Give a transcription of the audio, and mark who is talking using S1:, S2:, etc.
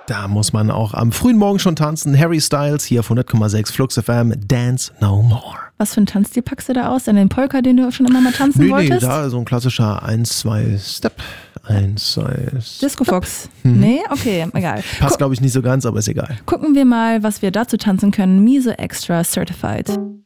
S1: Da muss man auch am frühen Morgen schon tanzen. Harry Styles hier auf 100,6 Flux FM, Dance No More.
S2: Was für einen Tanzstil packst du da aus? Deinen Polka, den du schon immer mal tanzen wolltest?
S1: Nee, da so ein klassischer 1-2-Step. 1-2
S2: Disco Fox. Nee? Okay, egal.
S1: Passt, glaube ich, nicht so ganz, aber ist egal.
S2: Gucken wir mal, was wir dazu tanzen können. Miso Extra Certified.